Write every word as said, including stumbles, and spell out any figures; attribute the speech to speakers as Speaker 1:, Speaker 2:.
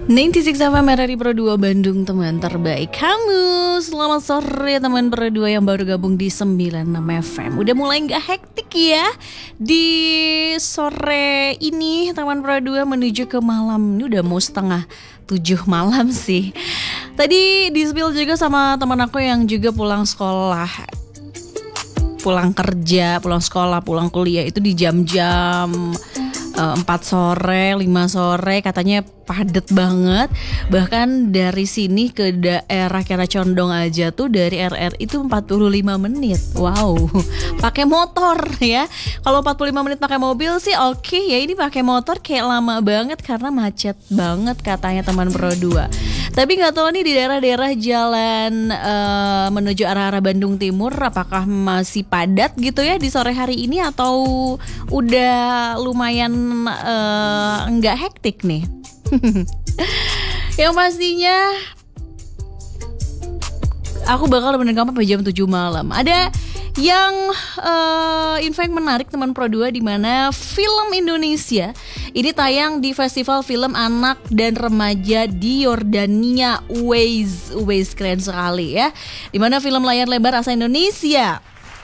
Speaker 1: sembilan puluh enam F M R R I Pro dua Bandung, teman terbaik kamu. Selamat sore teman Pro dua yang baru gabung di sembilan puluh enam F M. Udah mulai gak hektik ya di sore ini teman Pro dua menuju ke malam. Ini udah mau setengah tujuh malam sih. Tadi di-spill juga sama teman aku yang juga pulang sekolah, pulang kerja, pulang sekolah, pulang kuliah itu di jam-jam empat sore, lima sore katanya padet banget. Bahkan dari sini ke daerah Kiara Condong aja tuh dari R R itu empat puluh lima menit. Wow, pakai motor ya. Kalau empat puluh lima menit pakai mobil sih oke okay. Ya ini pakai motor kayak lama banget karena macet banget katanya teman Pro dua. Tapi nggak tahu nih di daerah-daerah jalan uh, menuju arah-arah Bandung Timur apakah masih padat gitu ya di sore hari ini atau udah lumayan uh, nggak hektik nih. Yang pastinya aku bakal nemenin kamu sampai jam tujuh malam. Ada yang uh, info yang menarik teman Pro dua, di mana film Indonesia ini tayang di Festival Film Anak dan Remaja di Yordania. Waze, Waze keren sekali ya. Di mana film layar lebar asal Indonesia